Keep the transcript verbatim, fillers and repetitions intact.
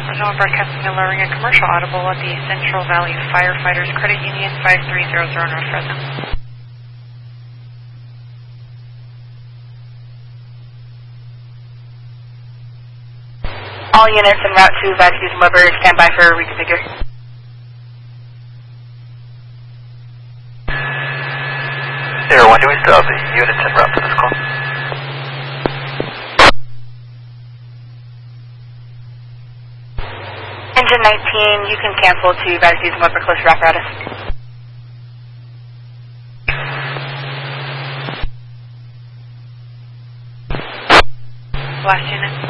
Arizona Broadcasting and lowering a commercial audible at the Central Valley Firefighters Credit Union, five three zero zero North Fresno. All units en route to Vasquez and Weber, stand by for reconfigure. Zero one, do we still have the units en route to this call? Engine nineteen, you can cancel to Vasquez and Weber close apparatus. Last unit.